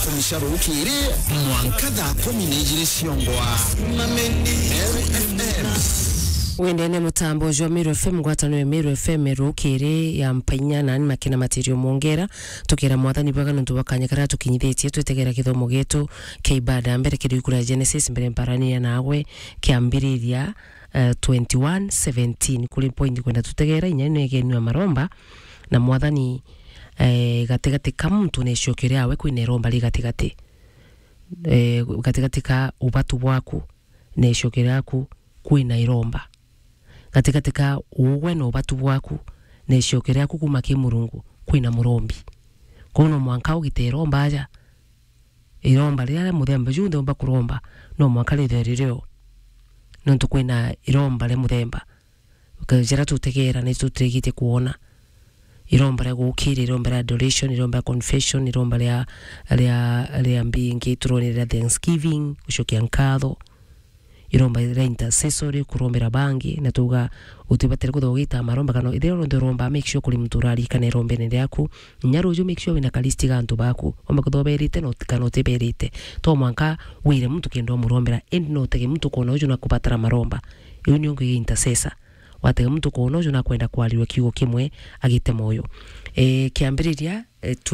Kumisharo ukiri mwankadha kominejire siongwa Meru FM Wendene mutambo jwa Meru FM ngwatano ya Meru FM rukiri ya mpainya na makina material mwongera tukira mwathani bwaga nundu wakanyakara tukinyithetie twetegera kithomo gitu keibada mbere kidikura Genesis mbere mparania nawe kiambiriria 21:17 kuli point kwenda tutegera inyane genwa maromba na mwathani gatigati kamuntu neshokerea we kwine romba li gatigati gatigati ka ubatu bwaku neshokerea aku kwina iromba gatigati ka uwe no ubatu bwaku neshokerea aku kumaki murungu kwina murombi kono mwanka ugite iromba aja iromba lya muthemba junde umba kuromba no mwanka litheriro nontu kwina iromba le muthemba ukajira tutegera ne tutegite kuona iromba ya gukiri iromba ya adoration iromba ya confession iromba ya mbingi turoni ya thanksgiving ushokia nkatho iromba ya intercessory kurombera bangi na tuga utibatire kuthogita maromba kano ithero ndoromba make sure kuli mturari kana irombe nende yaku nyaruju make sure wina kalisti gantu baku omba kuthoberite no tikano teberite to mwanka wire mtu kendo murombera end no tege mtu kona uju na kupatara maromba iyo nyongo ya intercessor watega mtu kuonojo na kwenda kwaliwa kiugo kimwe agite moyo kiambiriria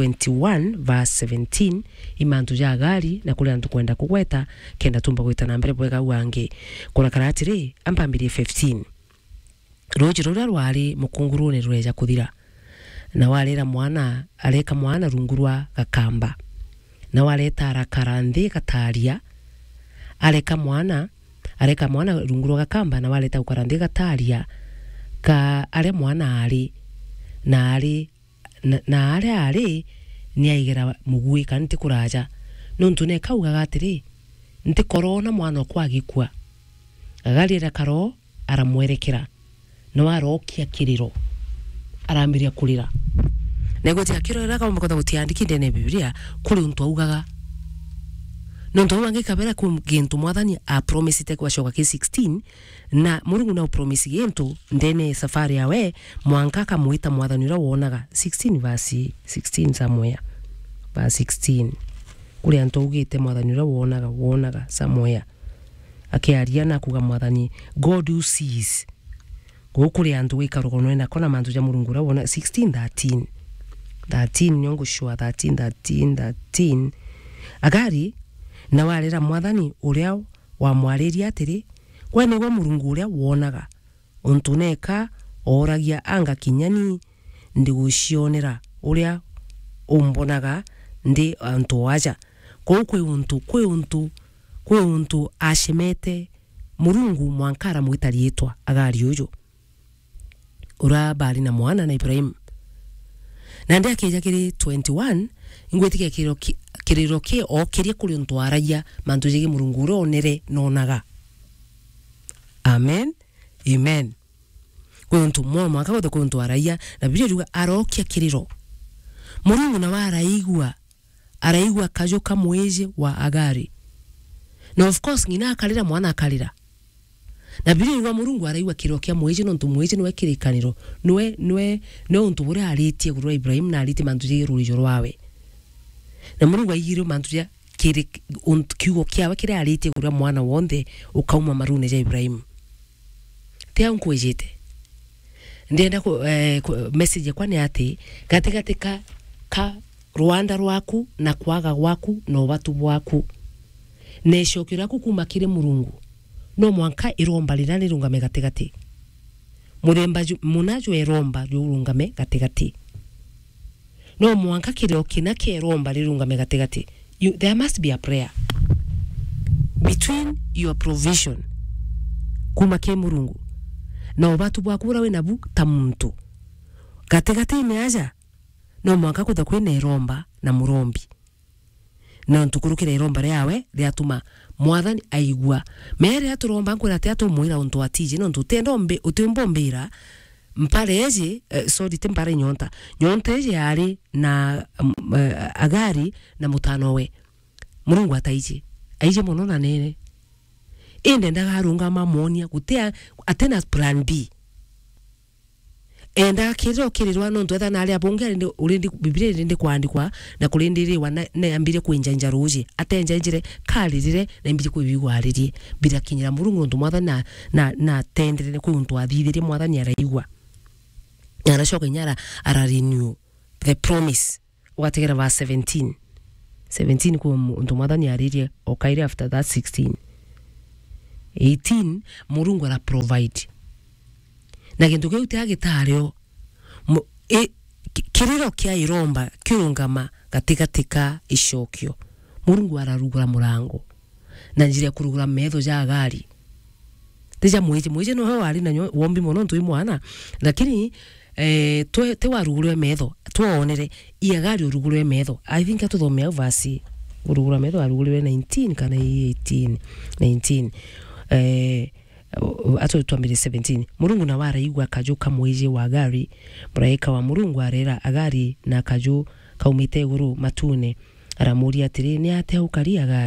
21:17 imantu ja gari na kule antu kwenda kugweta kenda tumba gwita na mbere bwega wange kula karatiri ampambirie 15 roji rora rwari mukungurune rweja kuthira na walera mwana aleka mwana rungurwa gakamba na waleta arakarandi kataria aleka mwana rungurwa gakamba na waleta ukarandi gataria ka ale mwana ali na ale ni aigera mugui kanti kuraja nontu ne kauga gatiri nti korona mwana kwa gikwa agalira karo aramwerekera no arokia kiriro arambiria kulira nego tia kiriro ka mukotha gutiandikinde ne Biblia kuri untu augaga nontu wange kabera kugintu mwathani a promise te kwa shoka 16 na Mungu na promise gintu ndene safari yawe mwanka kamuita mwathani ra wonaga 16 verse 16 somewhere verse 16 kuri antu ugite mwathani ra wonaga somewhere akiaria na kuga mwathani God who sees gukuri antu wikarugono na kona mantu ja Mungu ra wona 16:13 nyongo shwa 13 agari na walera mwathani uria wa mwariria atiri kwene gwa Murungu uria wonaga untuneka oragia anga kinyani ndi gucionera uria umbonaga ndi antu waja kwe untu ashemete Murungu mwankara mwitarietwa agari ujo ura bali na mwana na Ibrahim na ndi akija kiri 21 ingwetike kiriro ke o kiria kuri untu aragia mantu jige Murungu ronere nonaga amen kuntu mwa kago kuntu aragia na Biblia juga arokia kiriro Murungu na araigwa kajoka mweje wa agari na of course ngina akalira mwana akalira na Biblia juga Murungu araigwa kiriro kia mweje nontu mweje niwe kirikaniro niwe untu bure alitie gurwa Ibrahim na aliti mantu jige ruri jorwawe na Murungu ayiro mantu ya kiri kiugo kiawe kire aliti gurwa mwana wonde ukauma marune ja Ibrahim tia unkwejete ndienda message kwa ni ati gatika ka Rwanda rwaku na kwaga gwaku no batu bwaku neshokira kukumakire Murungu no mwanka iromba lirani rungame gatigati muremba munajo iromba rungame gatigati no mwanka kireo kinake iromba lirungame gatigati there must be a prayer between your provision kumake Murungu na obatu bwakura we nabu tamuntu gatigati imeaja no mwanka kutha kwina iromba na murombi na ntukurukira iromba yawe riatuma mwathani aigua mere aturomba nkura te atumwira untu atije no ntutendombe utimbombira mpareje sorry tempare nyonta eje ari na agari na mutano we Murungu ataije aije muno na nene ende ndagarunga mamonia gutea atena plan B enda kiriro kirirwa no ntwetha na aria bonge urindi biblia rindi kwandikwa na kurindiriwa na ambire kuinjanja ruji atenjanjire karirire na imbire kuibigwaririe bila kinyira murungu ntu mwathani na tendere ku ntu athithirie mwathani araigwa na shoka nyara ara renew the promise wategera verse 17 ku ntu mwathani aririe okaire after that 18 murungu ara provide na kintu kiu tiagitario kiriro kia iromba kiungama gatikatika icokio murungu ararugura murango na njira kurugura metho ja gari tija mwije no ho ari na wombi mono ntui mwana lakini te warugure metho tuonere ia gari urugure metho I think atuthomea vasi urugura metho arugure 19 kana 19 ato twambire 17 murungu na waraigwa kajuka mwije wa gari muraika wa murungu arera agari na kaju kaumite guru matune aramuria atiri ni ate ukaria gari